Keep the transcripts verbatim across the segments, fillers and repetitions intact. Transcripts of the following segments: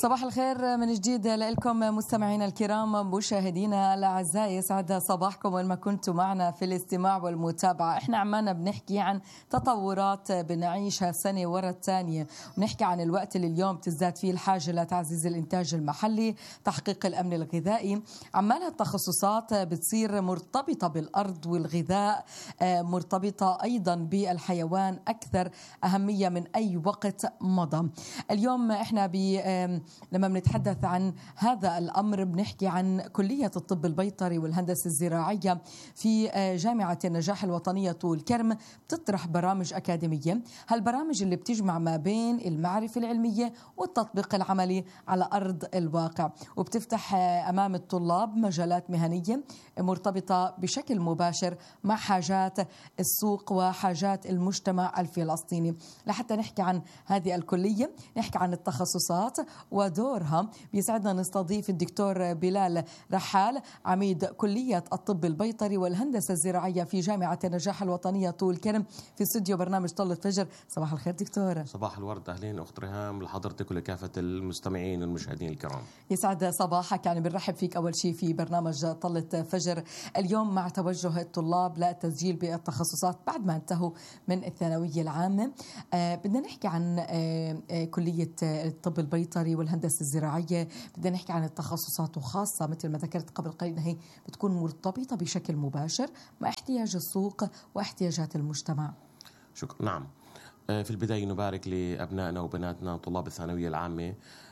صباح الخير من جديد لكم مستمعينا الكرام، مشاهدينا الاعزاء، يسعد صباحكم وين ما كنتوا معنا في الاستماع والمتابعه. احنا عمالنا بنحكي عن تطورات بنعيشها سنه ورا الثانيه، ونحكي عن الوقت اللي اليوم تزداد فيه الحاجه لتعزيز الانتاج المحلي، تحقيق الامن الغذائي. عمالها التخصصات بتصير مرتبطه بالارض والغذاء، مرتبطه ايضا بالحيوان اكثر اهميه من اي وقت مضى. اليوم احنا ب لما بنتحدث عن هذا الأمر بنحكي عن كلية الطب البيطري والهندسة الزراعية في جامعة النجاح الوطنية طول كرم. بتطرح برامج أكاديمية، هالبرامج اللي بتجمع ما بين المعرفة العلمية والتطبيق العملي على أرض الواقع، وبتفتح أمام الطلاب مجالات مهنية مرتبطة بشكل مباشر مع حاجات السوق وحاجات المجتمع الفلسطيني. لحتى نحكي عن هذه الكلية، نحكي عن التخصصات ودورها، بيسعدنا نستضيف الدكتور بلال رحال، عميد كلية الطب البيطري والهندسة الزراعية في جامعة النجاح الوطنية طول كرم، في استوديو برنامج طلة فجر. صباح الخير دكتور. صباح الورد، أهلين أخت ريهام لحضرتك ولكافة المستمعين والمشاهدين الكرام. يسعد صباحك، يعني بنرحب فيك أول شيء في برنامج طلة فجر اليوم مع توجه الطلاب للتسجيل بالتخصصات بعد ما انتهوا من الثانوية العامة. آه بدنا نحكي عن آه آه كلية الطب البيطري والهندسة الزراعية، بدنا نحكي عن التخصصات، وخاصة مثل ما ذكرت قبل قليل هي بتكون مرتبطة بشكل مباشر مع احتياج السوق واحتياجات المجتمع. شكرا. نعم، في البداية نبارك لأبنائنا وبناتنا طلاب الثانوية العامة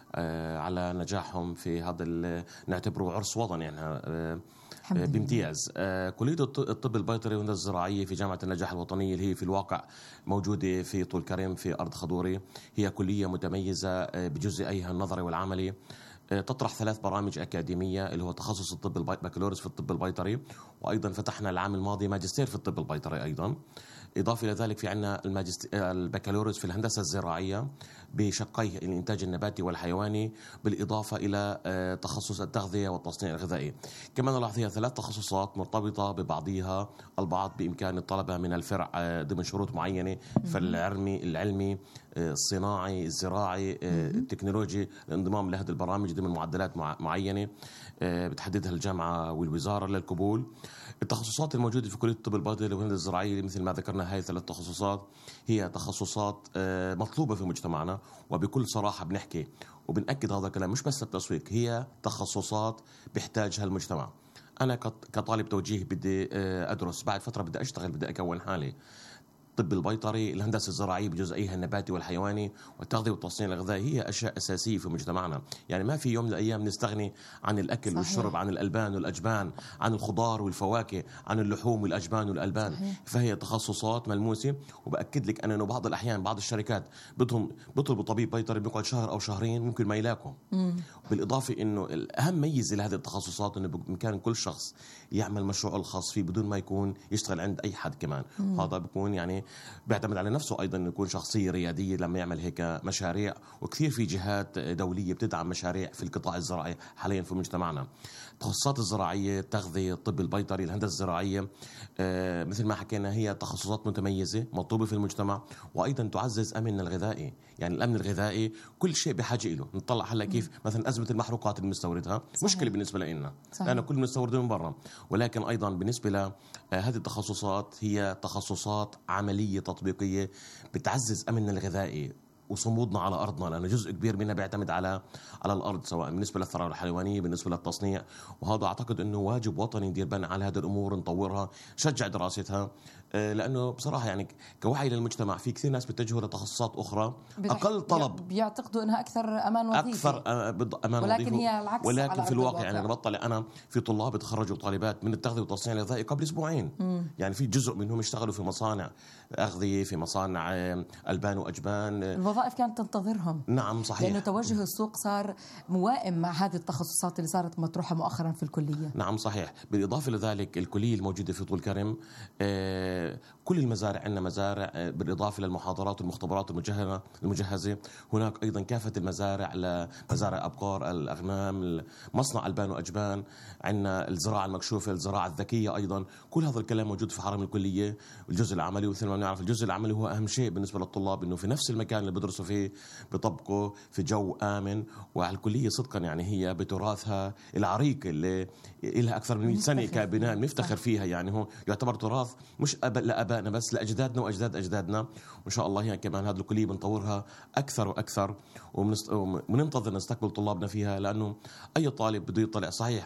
على نجاحهم في هذا نعتبره عرس وطني يعني بامتياز. كلية الطب البيطري والهندسة الزراعية في جامعة النجاح الوطنية اللي هي في الواقع موجودة في طول كرم في أرض خضوري، هي كلية متميزة بجزئيها النظري والعملي. تطرح ثلاث برامج أكاديمية اللي هو تخصص الطب البكالوريوس في الطب البيطري، وأيضا فتحنا العام الماضي ماجستير في الطب البيطري أيضا. إضافة إلى ذلك في عنا البكالوريوس في الهندسة الزراعية بشقيه الإنتاج النباتي والحيواني، بالإضافة إلى تخصص التغذية والتصنيع الغذائي. كما نلاحظ هي ثلاث تخصصات مرتبطة ببعضها البعض، بإمكان الطلبة من الفرع ضمن شروط معينة، فالعلمي العلمي الصناعي الزراعي التكنولوجي، الانضمام لهذه البرامج ضمن معدلات معينة بتحددها الجامعة والوزارة للقبول. التخصصات الموجودة في كلية الطب البيطري والهندسة الزراعية مثل ما ذكرنا، هاي ثلاث تخصصات هي تخصصات مطلوبة في مجتمعنا، وبكل صراحة بنحكي وبنأكد هذا الكلام مش بس التسويق، هي تخصصات بيحتاجها المجتمع. أنا كطالب توجيه بدي أدرس، بعد فترة بدي أشتغل، بدي أكون حالي. الطب البيطري، الهندسة الزراعية بجزئيها النباتي والحيواني، والتغذية والتصنيع الغذائي هي أشياء أساسية في مجتمعنا. يعني ما في يوم من الأيام نستغني عن الأكل صحيح. والشرب، عن الألبان والأجبان، عن الخضار والفواكه، عن اللحوم والأجبان والألبان صحيح. فهي تخصصات ملموسة. وبأكد لك أنه بعض الأحيان بعض الشركات بدهم بيطلبوا طبيب بيطري بيقعد شهر أو شهرين ممكن ما يلاقوا. بالإضافة أنه الأهم ميزة لهذه التخصصات أنه بإمكان كل شخص يعمل مشروع الخاص فيه بدون ما يكون يشتغل عند أي حد كمان. مم. هذا بيكون يعني بيعتمد على نفسه أيضا أن يكون شخصية ريادية لما يعمل هيك مشاريع. وكثير في جهات دولية بتدعم مشاريع في القطاع الزراعي حاليا في مجتمعنا. التخصصات الزراعية، التغذية، الطب البيطري، الهندسة الزراعية، آه مثل ما حكينا هي تخصصات متميزة مطلوبة في المجتمع، وأيضا تعزز أمننا الغذائي. يعني الأمن الغذائي كل شيء بحاجة له. نطلع هلا كيف مثلا أزمة المحروقات اللي بنستوردها مشكلة بالنسبة لنا لأن كل بنستورده من برا، ولكن أيضا بالنسبة لهذه التخصصات هي تخصصات عملية تطبيقية بتعزز أمننا الغذائي وصمودنا على أرضنا، لأن جزء كبير منها بيعتمد على على الأرض، سواء بالنسبة للثروة الحيوانية بالنسبة للتصنيع. وهذا أعتقد أنه واجب وطني ندير بالنا على هذه الأمور، نطورها، نشجع دراستها، لأنه بصراحة يعني كوعي للمجتمع في كثير ناس بيتجهوا لتخصصات أخرى أقل طلب، بيعتقدوا أنها أكثر أمان وظيفي، أكثر أمان ولكن وظيفي. هي العكس. ولكن في الواقع يعني أنا بطلع أنا في طلاب تخرجوا طالبات من التغذية والتصنيع الغذائي قبل أسبوعين. مم. يعني في جزء منهم اشتغلوا في مصانع أغذية، في مصانع ألبان وأجبان، الوظائف كانت تنتظرهم. نعم صحيح، لأنه توجه السوق صار موائم مع هذه التخصصات اللي صارت مطروحة مؤخرا في الكلية. نعم صحيح. بالإضافة لذلك الكلية الموجودة في طول كرم كل المزارع عندنا مزارع بالإضافة للمحاضرات والمختبرات المجهزة المجهزة هناك أيضا كافة المزارع لمزارع أبقار الأغنام مصنع ألبان وأجبان عندنا الزراعة المكشوفة الزراعة الذكية أيضا كل هذا الكلام موجود في حرم الكلية. الجزء العملي ومثل ما نعرف الجزء العملي هو أهم شيء بالنسبة للطلاب إنه في نفس المكان اللي بيدرسوا فيه بيطبقوا في جو آمن. وعلى الكلية صدقا يعني هي بتراثها العريق اللي لها أكثر من مئة سنة كبناء نفتخر فيها يعني هو يعتبر تراث مش أب... لأبائنا بس لأجدادنا وأجداد أجدادنا. وإن شاء الله يعني كمان هذه الكلية بنطورها أكثر وأكثر وبننتظر ومنست... نستقبل طلابنا فيها لأنه أي طالب بده يطلع صحيح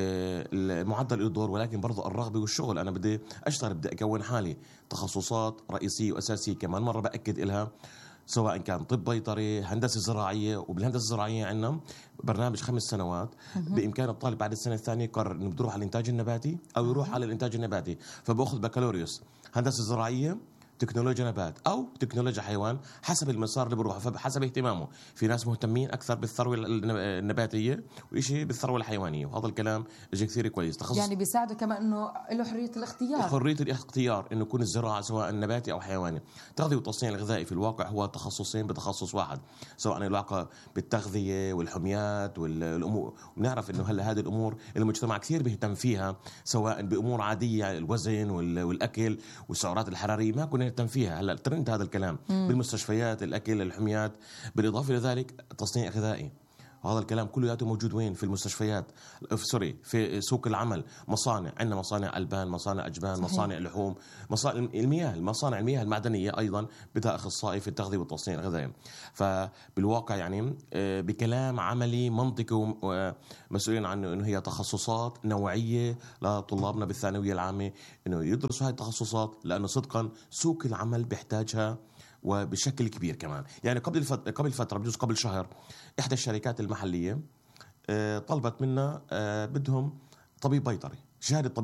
المعدل له دور ولكن برضه الرغبة والشغل. أنا بدي أشتغل بدي أكون حالي تخصصات رئيسية وأساسية كمان مرة بأكد إلها سواء كان طب بيطري هندسة زراعية. وبالهندسة الزراعية عندنا برنامج خمس سنوات بإمكان الطالب بعد السنة الثانية يقرر إنه بده يروح على الإنتاج النباتي أو يروح على الإنتاج النباتي فبأخذ بكالوريوس هندسة زراعية تكنولوجيا نبات أو تكنولوجيا حيوان حسب المسار اللي بروحه فحسب اهتمامه. في ناس مهتمين أكثر بالثروة النباتية وإشي بالثروة الحيوانية وهذا الكلام إجي كثير كويس. تخصص يعني بيساعده كمان إنه له حرية الاختيار حرية الاختيار إنه يكون الزراعة سواء نباتي أو حيواني. التغذية والتصنيع الغذائي في الواقع هو تخصصين بتخصص واحد سواء العلاقة بالتغذية والحميات والأمور. ونعرف إنه هلا هذه الأمور المجتمع كثير بيهتم فيها سواء بأمور عادية الوزن والأكل والسعرات الحرارية ما كنا نهتم فيها. هلا الترند هذا الكلام مم. بالمستشفيات الأكل الحميات بالإضافة لذلك تصنيع غذائي وهذا الكلام كله موجود وين في المستشفيات في سوري في سوق العمل مصانع عندنا مصانع ألبان مصانع أجبان صحيح. مصانع لحوم مصانع المياه المصانع المياه المعدنية أيضا بدها أخصائي في التغذية والتصنيع الغذائي. فبالواقع يعني بكلام عملي منطقي ومسؤولين عنه إنه هي تخصصات نوعية لطلابنا بالثانوية العامة إنه يدرسوا هاي التخصصات لأنه صدقا سوق العمل بيحتاجها وبشكل كبير كمان. يعني قبل الفترة قبل فترة بجوز قبل شهر إحدى الشركات المحلية طلبت منا بدهم طبيب بيطري شهادة